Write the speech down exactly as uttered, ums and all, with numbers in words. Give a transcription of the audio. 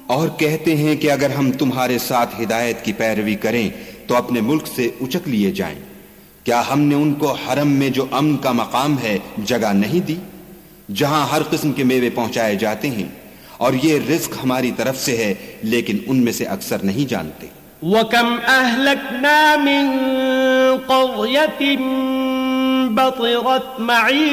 और कहते हैं कि अगर हम तुम्हारे साथ हिदायत की पैरवी करें तो अपने मुल्क से उचक लिए जाएं। क्या हमने उनको हरम में जो अमन का मकाम है जगह नहीं दी, जहां हर किस्म के मेवे पहुंचाए जाते हैं, और ये रिज्क हमारी तरफ से है, लेकिन उनमें से अक्सर नहीं जानते। वकम अहलकना मिन क़र्यतिन बतिरत मई